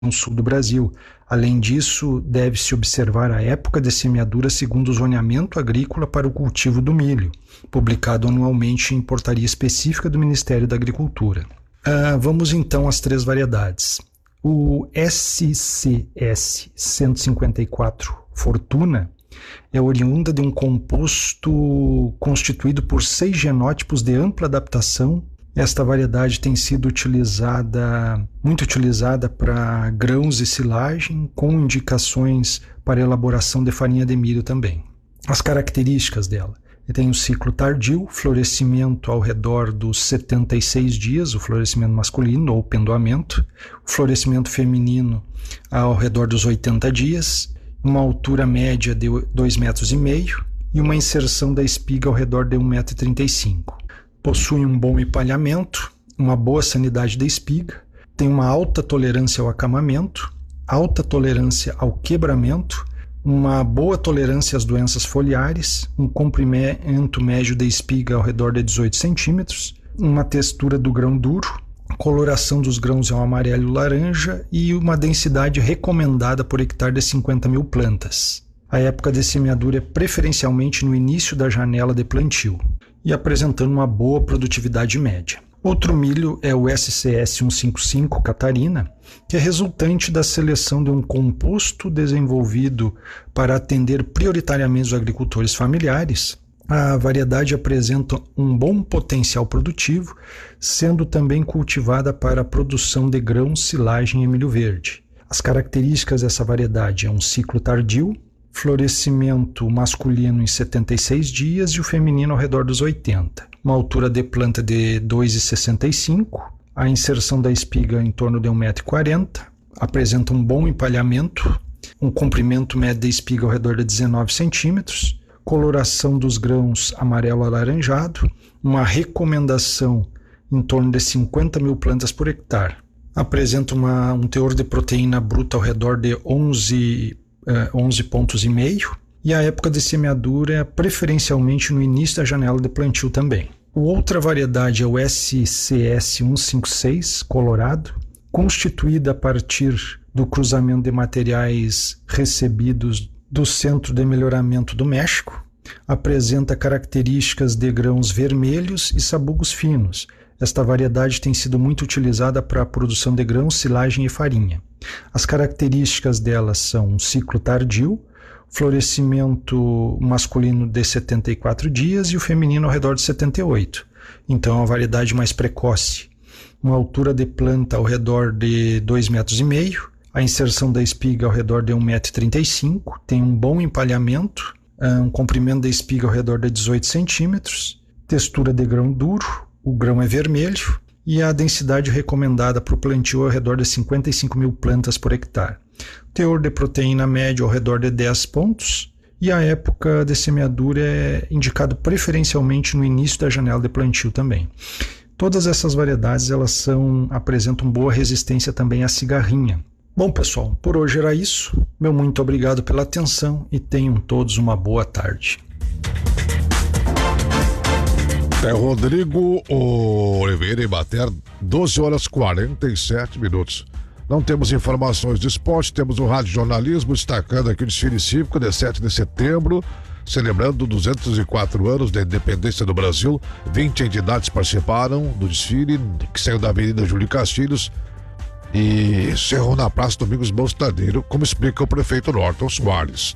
no sul do Brasil. Além disso, deve-se observar a época de semeadura segundo o zoneamento agrícola para o cultivo do milho, publicado anualmente em portaria específica do Ministério da Agricultura. Vamos então às 3 variedades. O SCS 154 Fortuna é oriunda de um composto constituído por 6 genótipos de ampla adaptação. Esta variedade tem sido muito utilizada para grãos e silagem, com indicações para elaboração de farinha de milho também. As características dela: tem um ciclo tardio, florescimento ao redor dos 76 dias, o florescimento masculino ou pendoamento, o florescimento feminino ao redor dos 80 dias, uma altura média de 2,5 metros e uma inserção da espiga ao redor de 1,35 m. Possui um bom empalhamento, uma boa sanidade da espiga, tem uma alta tolerância ao acamamento, alta tolerância ao quebramento, uma boa tolerância às doenças foliares, um comprimento médio da espiga ao redor de 18 centímetros, uma textura do grão duro, coloração dos grãos é um amarelo laranja e uma densidade recomendada por hectare de 50 mil plantas. A época de semeadura é preferencialmente no início da janela de plantio e apresentando uma boa produtividade média. Outro milho é o SCS 155 Catarina, que é resultante da seleção de um composto desenvolvido para atender prioritariamente os agricultores familiares. A variedade apresenta um bom potencial produtivo, sendo também cultivada para a produção de grãos, silagem e milho verde. As características dessa variedade é um ciclo tardio, florescimento masculino em 76 dias e o feminino ao redor dos 80. Uma altura de planta de 2,65 m, a inserção da espiga em torno de 1,40 m, apresenta um bom empalhamento, um comprimento médio da espiga ao redor de 19 centímetros, coloração dos grãos amarelo alaranjado, uma recomendação em torno de 50 mil plantas por hectare. Apresenta um teor de proteína bruta ao redor de 11,5 pontos e a época de semeadura é preferencialmente no início da janela de plantio também. Outra variedade é o SCS 156 Colorado, constituída a partir do cruzamento de materiais recebidos do Centro de Melhoramento do México. Apresenta características de grãos vermelhos e sabugos finos. Esta variedade tem sido muito utilizada para a produção de grãos, silagem e farinha. As características dela são um ciclo tardio, florescimento masculino de 74 dias e o feminino ao redor de 78. Então é uma variedade mais precoce. Uma altura de planta ao redor de 2,5 metros, a inserção da espiga ao redor de 1,35 m, tem um bom empalhamento, um comprimento da espiga ao redor de 18 centímetros, textura de grão duro, o grão é vermelho e a densidade recomendada para o plantio ao redor de 55 mil plantas por hectare. Teor de proteína médio ao redor de 10 pontos e a época de semeadura é indicado preferencialmente no início da janela de plantio também. Todas essas variedades apresentam boa resistência também à cigarrinha. Bom, pessoal, por hoje era isso. Meu muito obrigado pela atenção e tenham todos uma boa tarde. É Rodrigo Oliveira em Bater, 12h47. Não temos informações de esporte, temos o Rádio Jornalismo destacando aqui o desfile cívico de 7 de setembro, celebrando 204 anos da independência do Brasil. 20 entidades participaram do desfile, que saiu da Avenida Júlio Castilhos e encerrou na Praça Domingos Bostadeiro, como explica o prefeito Norton Soares.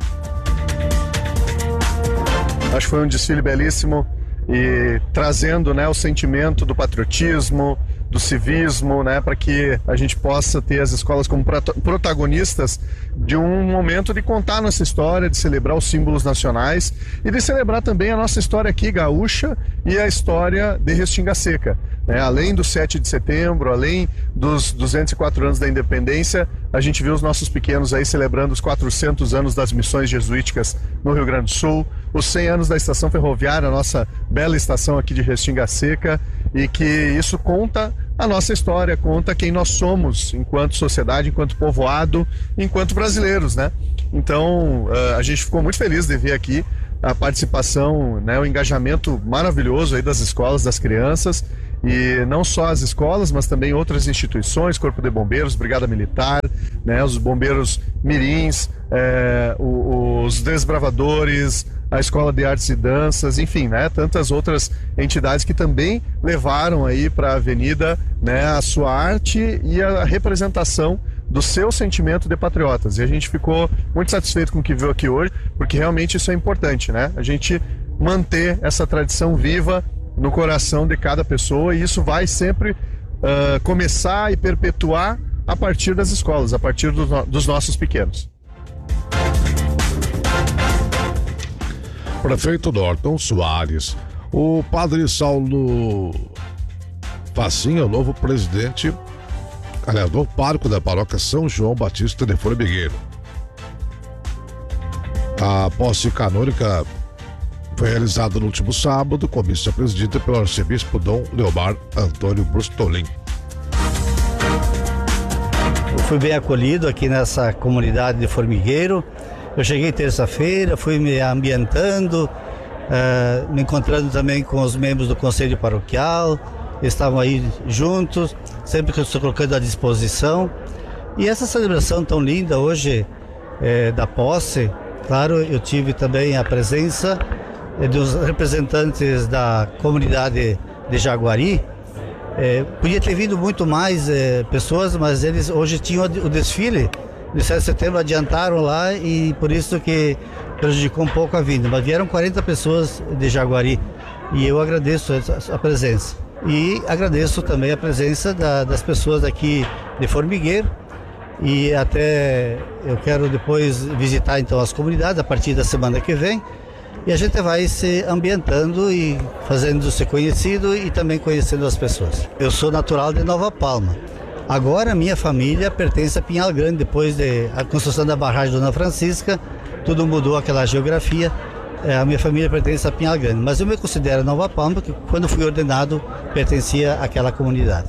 Acho que foi um desfile belíssimo e trazendo, o sentimento do patriotismo, do civismo, para que a gente possa ter as escolas como protagonistas de um momento de contar nossa história, de celebrar os símbolos nacionais e de celebrar também a nossa história aqui gaúcha e a história de Restinga Seca. Além do 7 de setembro, além dos 204 anos da independência, a gente viu os nossos pequenos aí celebrando os 400 anos das missões jesuíticas no Rio Grande do Sul, os 100 anos da estação ferroviária, a nossa bela estação aqui de Restinga Seca, e que isso conta a nossa história, conta quem nós somos enquanto sociedade, enquanto povoado, enquanto brasileiros, Então, a gente ficou muito feliz de ver aqui a participação, o engajamento maravilhoso aí das escolas, das crianças, E não só as escolas, mas também outras instituições, Corpo de Bombeiros, Brigada Militar, né, os bombeiros mirins, os desbravadores, a Escola de Artes e Danças, enfim, né, tantas outras entidades que também levaram aí para a avenida, né, a sua arte e a representação do seu sentimento de patriotas. E a gente ficou muito satisfeito com o que viu aqui hoje, porque realmente isso é importante, né? A gente manter essa tradição viva no coração de cada pessoa, e isso vai sempre começar e perpetuar a partir das escolas, a partir dos nossos pequenos. Prefeito Norton Soares. O padre Saulo Facinha, o novo presidente, aliás, novo pároco da paróquia São João Batista de Formigueiro. A posse canônica foi realizada no último sábado, com missa presidida pelo arcebispo Dom Leomar Antônio Brustolin. Eu fui bem acolhido aqui nessa comunidade de Formigueiro. Eu cheguei terça-feira, fui me ambientando, me encontrando também com os membros do Conselho Paroquial, estavam aí juntos, sempre que eu estou colocando à disposição. E essa celebração tão linda hoje da posse, claro, eu tive também a presença dos representantes da comunidade de Jaguari. Podia ter vindo muito mais pessoas, mas eles hoje tinham o desfile de 7 de setembro, adiantaram lá e por isso que prejudicou um pouco a vinda. Mas vieram 40 pessoas de Jaguari e eu agradeço a presença. E agradeço também a presença das pessoas aqui de Formigueiro, e até eu quero depois visitar então as comunidades a partir da semana que vem, e a gente vai se ambientando e fazendo-se conhecido e também conhecendo as pessoas. Eu sou natural de Nova Palma. Agora minha família pertence a Pinhal Grande, depois da construção da barragem Dona Francisca, tudo mudou aquela geografia. A minha família pertence a Pinhal Grande, mas eu me considero Nova Palma, porque quando fui ordenado pertencia àquela comunidade.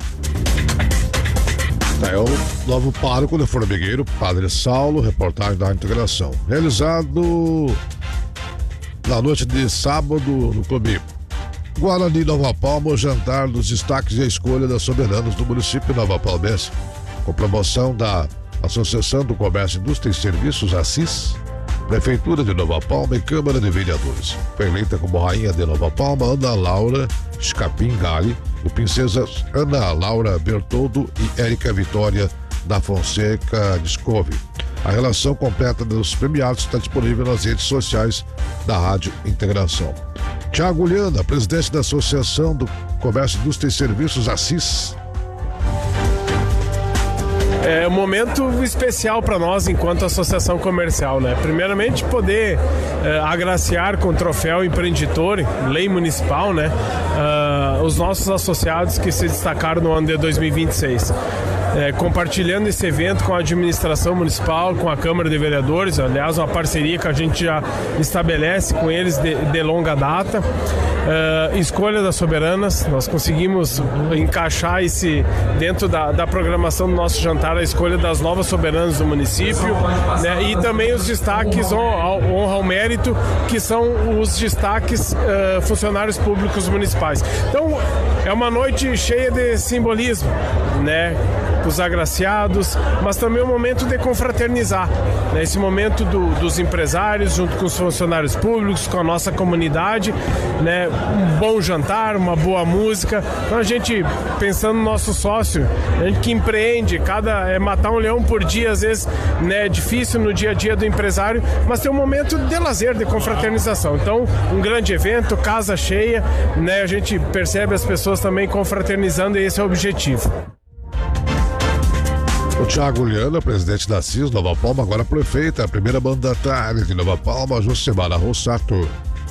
É o novo pároco de Formigueiro, Padre Saulo, reportagem da integração. Realizado na noite de sábado no Clube Guarani Nova Palma, o jantar dos destaques e a escolha das soberanas do município Nova Palmense, com promoção da Associação do Comércio, Indústria e Serviços, ACIS, Prefeitura de Nova Palma e Câmara de Vereadores. Foi eleita como rainha de Nova Palma Ana Laura Scapin Gali e princesas Ana Laura Bertoldo e Érica Vitória da Fonseca Descove. A relação completa dos premiados está disponível nas redes sociais da Rádio Integração. Tiago Liana, presidente da Associação do Comércio, Indústria e Serviços, ACIS. É um momento especial para nós enquanto associação comercial, né? Primeiramente, poder agraciar com o troféu Empreenditore, lei municipal, né? Os nossos associados que se destacaram no ano de 2026. Compartilhando esse evento com a administração municipal, com a Câmara de Vereadores, aliás, uma parceria que a gente já estabelece com eles de longa data. Escolha das soberanas, nós conseguimos encaixar esse dentro da programação do nosso jantar, a escolha das novas soberanas do município, né? E também os destaques honra ao mérito, que são os destaques funcionários públicos municipais. Então, é uma noite cheia de simbolismo, né? Os agraciados, mas também um momento de confraternizar, né? Esse momento dos empresários junto com os funcionários públicos, com a nossa comunidade, né? Um bom jantar, uma boa música. Então a gente, pensando no nosso sócio, a gente que empreende, matar um leão por dia, às vezes, né, é difícil no dia a dia do empresário, mas tem um momento de lazer, de confraternização. Então, um grande evento, casa cheia, né? A gente percebe as pessoas também confraternizando, e esse é o objetivo. O Tiago Liana, presidente da CIS Nova Palma, agora prefeita, a primeira mandatária de Nova Palma, Josemara Rossato.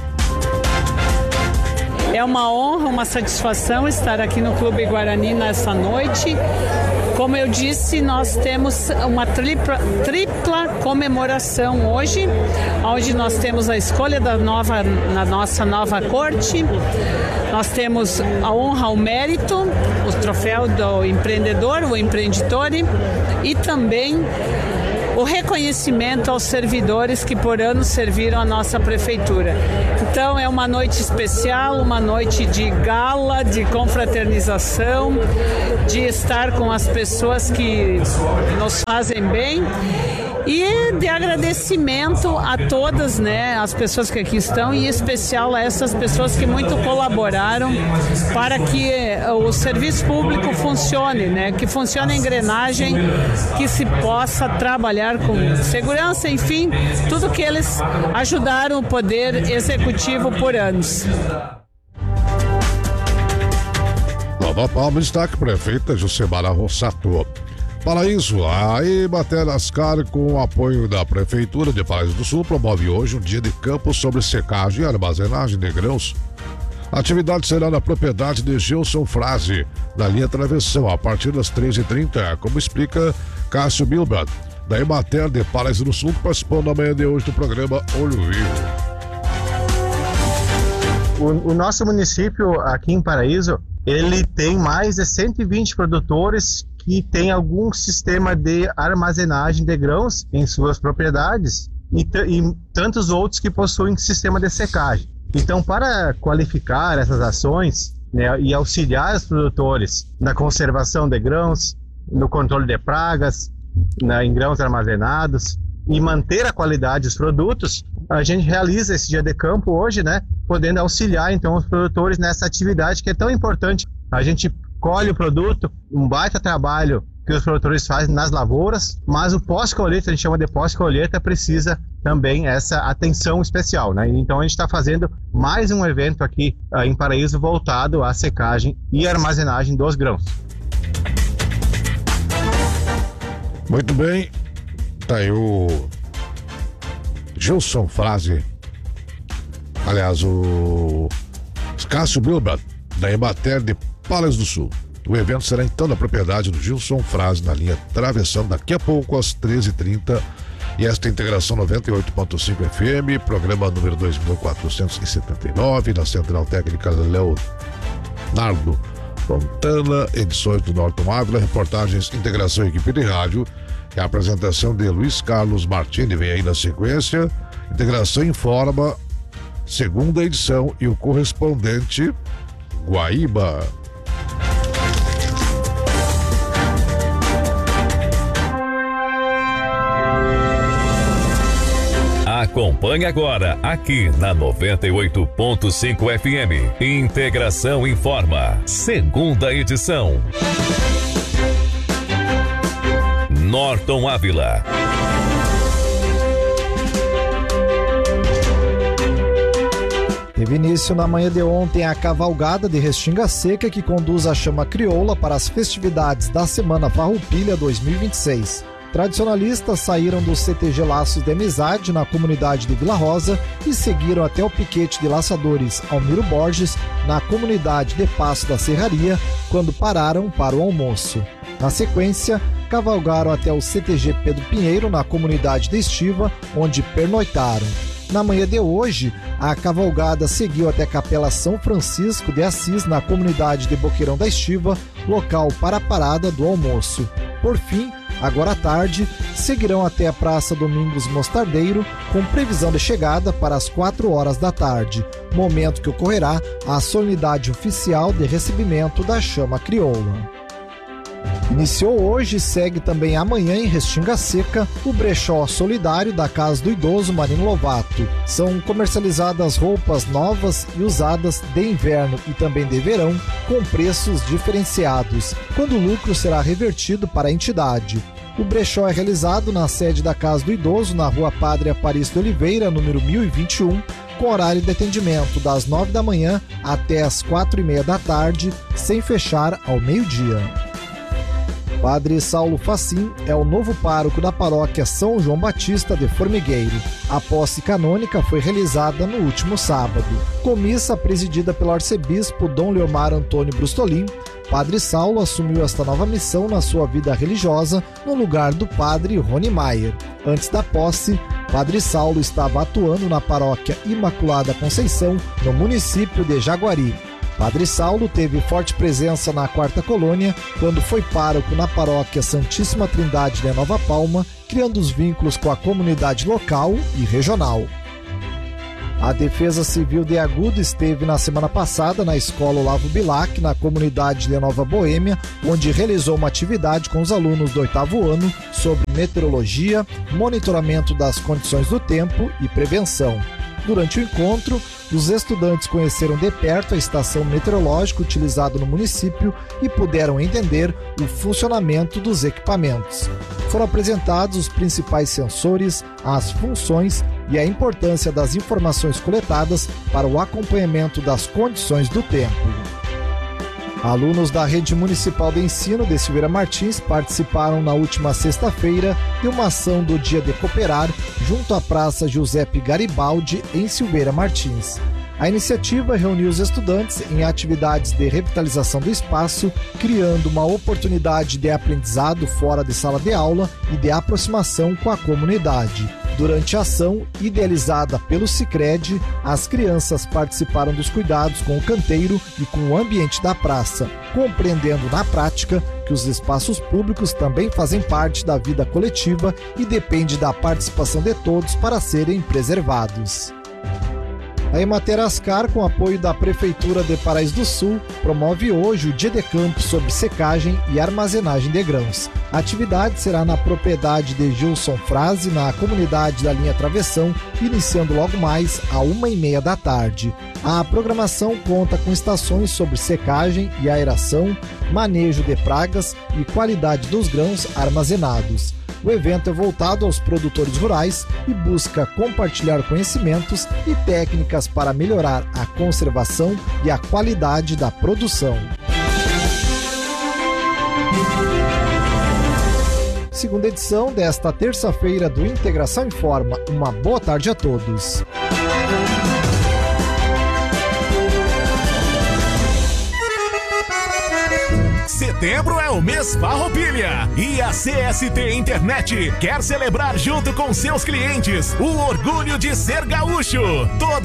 É uma honra, uma satisfação estar aqui no Clube Guarani nessa noite. Como eu disse, nós temos uma tripla comemoração hoje, onde nós temos a escolha da nossa nova corte, nós temos a honra ao mérito, o troféu do empreendedor, o Empreenditore, e também o reconhecimento aos servidores que por anos serviram a nossa prefeitura. Então é uma noite especial, uma noite de gala, de confraternização, de estar com as pessoas que nos fazem bem e de agradecimento a todas, né, as pessoas que aqui estão, e em especial a essas pessoas que muito colaboraram para que o serviço público funcione, né, que funcione a engrenagem, que se possa trabalhar com segurança, enfim, tudo que eles ajudaram o Poder Executivo por anos. Nova Palma, destaque prefeita Jucimara Rossato. Para isso, a Emater Ascar, com o apoio da Prefeitura de Paraíso do Sul, promove hoje um dia de campo sobre secagem e armazenagem de grãos. A atividade será na propriedade de Gilson Frase, na linha Travessão, a partir das 13h30, como explica Cássio Bilbert, da Emater de Paraíso do Sul, que participou na manhã de hoje do programa Olho Vivo. O nosso município aqui em Paraíso, ele tem mais de 120 produtores que tem algum sistema de armazenagem de grãos em suas propriedades e tantos outros que possuem sistema de secagem. Então, para qualificar essas ações, né, e auxiliar os produtores na conservação de grãos, no controle de pragas, em grãos armazenados e manter a qualidade dos produtos, a gente realiza esse dia de campo hoje, né, podendo auxiliar então os produtores nessa atividade que é tão importante. A gente colhe o produto, um baita trabalho que os produtores fazem nas lavouras, mas o pós-colheita, a gente chama de pós-colheita, precisa também essa atenção especial, né? Então a gente está fazendo mais um evento aqui em Paraíso voltado à secagem e armazenagem dos grãos. Muito bem, tá aí o Gilson Frase, aliás, o Cássio Bilbert, da Emater de Paraíso do Sul. O evento será então na propriedade do Gilson Frase, na linha Travessão, daqui a pouco às 13h30. E esta integração 98.5 FM, programa número 2479, na Central Técnica Leonardo Fontana, edições do Norton Ávila, reportagens, integração, equipe de rádio, e a apresentação de Luiz Carlos Martini vem aí na sequência. Integração informa, segunda edição, e o correspondente Guaíba. Acompanhe agora, aqui na 98.5 FM. Integração Informa, segunda edição. Norton Ávila. Teve início na manhã de ontem a cavalgada de Restinga Seca, que conduz a chama crioula para as festividades da Semana Farroupilha 2026. Tradicionalistas saíram do CTG Laços de Amizade, na comunidade de Vila Rosa, e seguiram até o piquete de laçadores Almiro Borges, na comunidade de Passo da Serraria, quando pararam para o almoço. Na sequência, cavalgaram até o CTG Pedro Pinheiro, na comunidade de Estiva, onde pernoitaram. Na manhã de hoje, a cavalgada seguiu até a Capela São Francisco de Assis, na comunidade de Boqueirão da Estiva, local para a parada do almoço. Por fim, agora à tarde, seguirão até a Praça Domingos Mostardeiro, com previsão de chegada para as 4 horas da tarde, momento que ocorrerá a solenidade oficial de recebimento da chama crioula. Iniciou hoje e segue também amanhã em Restinga Seca o brechó solidário da Casa do Idoso Marinho Lovato. São comercializadas roupas novas e usadas de inverno e também de verão com preços diferenciados, quando o lucro será revertido para a entidade. O brechó é realizado na sede da Casa do Idoso, na Rua Padre Aparício de Oliveira, número 1021, com horário de atendimento das 9 da manhã até as 4h30 da tarde, sem fechar ao meio-dia. Padre Saulo Facim é o novo pároco da paróquia São João Batista de Formigueiro. A posse canônica foi realizada no último sábado. Com missa presidida pelo arcebispo Dom Leomar Antônio Brustolin, Padre Saulo assumiu esta nova missão na sua vida religiosa no lugar do padre Rony Maier. Antes da posse, Padre Saulo estava atuando na paróquia Imaculada Conceição, no município de Jaguari. Padre Saulo teve forte presença na Quarta Colônia, quando foi pároco na paróquia Santíssima Trindade de Nova Palma, criando os vínculos com a comunidade local e regional. A Defesa Civil de Agudo esteve na semana passada na Escola Olavo Bilac, na comunidade de Nova Boêmia, onde realizou uma atividade com os alunos do 8º ano sobre meteorologia, monitoramento das condições do tempo e prevenção. Durante o encontro, os estudantes conheceram de perto a estação meteorológica utilizada no município e puderam entender o funcionamento dos equipamentos. Foram apresentados os principais sensores, as funções e a importância das informações coletadas para o acompanhamento das condições do tempo. Alunos da Rede Municipal de Ensino de Silveira Martins participaram na última sexta-feira de uma ação do Dia de Cooperar junto à Praça Giuseppe Garibaldi, em Silveira Martins. A iniciativa reuniu os estudantes em atividades de revitalização do espaço, criando uma oportunidade de aprendizado fora de sala de aula e de aproximação com a comunidade. Durante a ação, idealizada pelo Sicredi, as crianças participaram dos cuidados com o canteiro e com o ambiente da praça, compreendendo na prática que os espaços públicos também fazem parte da vida coletiva e depende da participação de todos para serem preservados. A Emater Ascar, com apoio da Prefeitura de Paraíso do Sul, promove hoje o Dia de Campo sobre secagem e armazenagem de grãos. A atividade será na propriedade de Gilson Frase, na comunidade da linha Travessão, iniciando logo mais às 1h30 da tarde. A programação conta com estações sobre secagem e aeração, manejo de pragas e qualidade dos grãos armazenados. O evento é voltado aos produtores rurais e busca compartilhar conhecimentos e técnicas para melhorar a conservação e a qualidade da produção. Segunda edição desta terça-feira do Integração Informa. Uma boa tarde a todos. Setembro é o mês Farroupilha e a CST Internet quer celebrar junto com seus clientes o orgulho de ser gaúcho. Toda